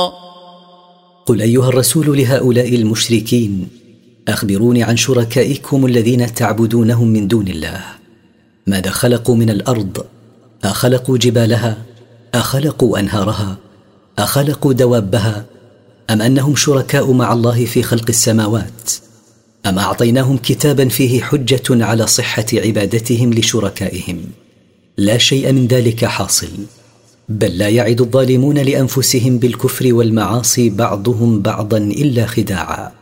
قل أيها الرسول لهؤلاء المشركين: أخبروني عن شركائكم الذين تعبدونهم من دون الله. ماذا خلقوا من الأرض؟ أخلقوا جبالها؟ أخلقوا أنهارها؟ أخلقوا دوابها؟ أم أنهم شركاء مع الله في خلق السماوات؟ أم أعطيناهم كتابا فيه حجة على صحة عبادتهم لشركائهم؟ لا شيء من ذلك حاصل، بل لا يعد الظالمون لأنفسهم بالكفر والمعاصي بعضهم بعضا إلا خداعا.